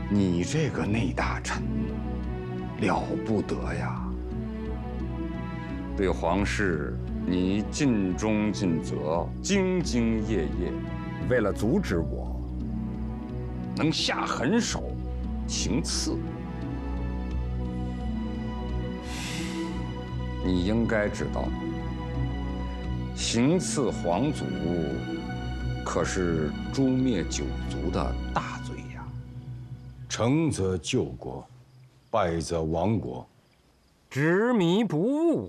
你这个内大臣了不得呀！对皇室你尽忠尽责，兢兢业业，为了阻止我，能下狠手，行刺。你应该知道，行刺皇祖可是诛灭九族的大罪呀！ 成则救国，败则亡国。 执迷不悟。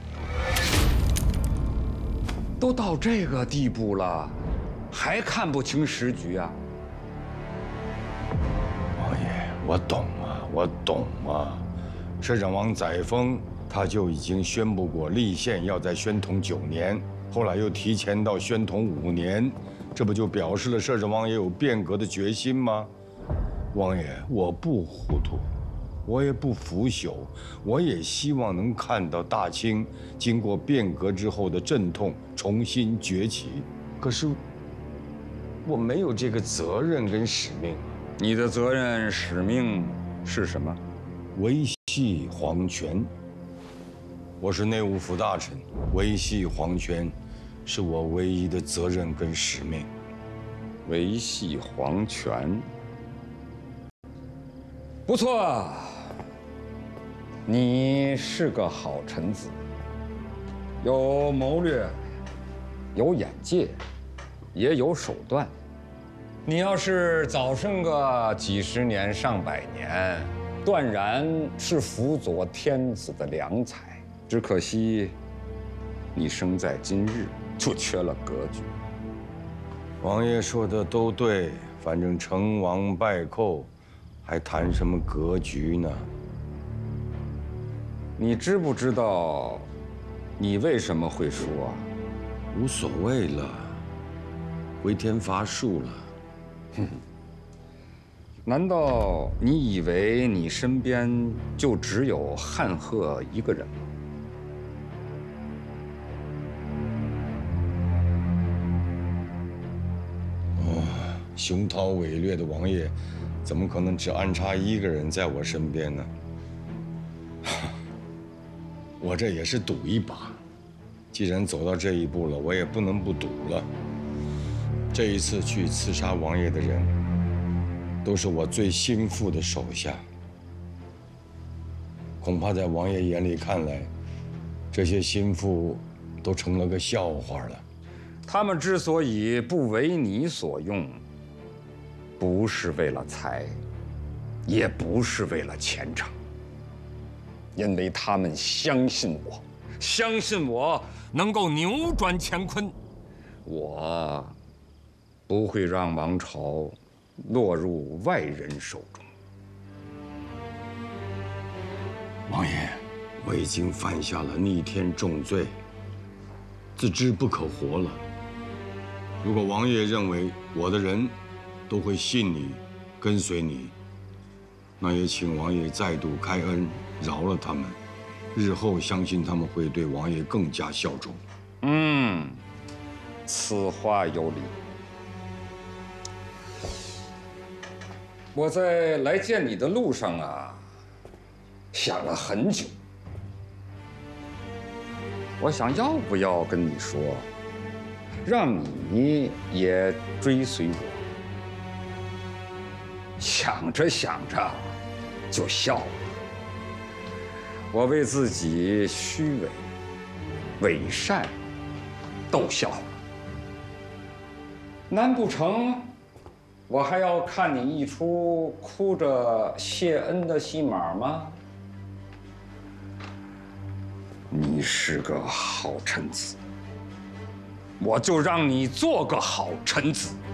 都到这个地步了，还看不清时局啊！ 王爷，我懂啊，我懂啊。摄政王载沣他就已经宣布过立宪要在宣统9年，后来又提前到宣统5年，这不就表示了摄政王也有变革的决心吗？王爷，我不糊涂，我也不腐朽，我也希望能看到大清经过变革之后的阵痛重新崛起。可是我没有这个责任跟使命。 你的责任使命是什么？ 维系皇权。我是内务府大臣，维系皇权是我唯一的责任跟使命。 维系皇权，不错，你是个好臣子，有谋略，有眼界，也有手段。你要是早生个几十年、上百年，断然是辅佐天子的良才。只可惜，你生在今日，就缺了格局。 王爷说的都对，反正成王败寇，还谈什么格局呢？ 你知不知道，你为什么会输啊？ 无所谓了，回天乏术了。 难道你以为你身边就只有汉赫一个人吗？ 雄韬伟略的王爷，怎么可能只安插一个人在我身边呢？我这也是赌一把，既然走到这一步了，我也不能不赌了。这一次去刺杀王爷的人，都是我最心腹的手下。恐怕在王爷眼里看来，这些心腹都成了个笑话了。 他们之所以不为你所用，不是为了财，也不是为了前程，因为他们相信我，相信我能够扭转乾坤。我不会让王朝落入外人手中。 王爷，我已经犯下了逆天重罪，自知不可活了。如果王爷认为我的人都会信你，跟随你，那也请王爷再度开恩，饶了他们。日后相信他们会对王爷更加效忠。 此话有理。我在来见你的路上啊，想了很久。我想要不要跟你说，让你也追随我。想着想着，就笑了。我为自己虚伪、伪善逗笑了。难不成我还要看你一出哭着谢恩的戏码吗？你是个好臣子，我就让你做个好臣子。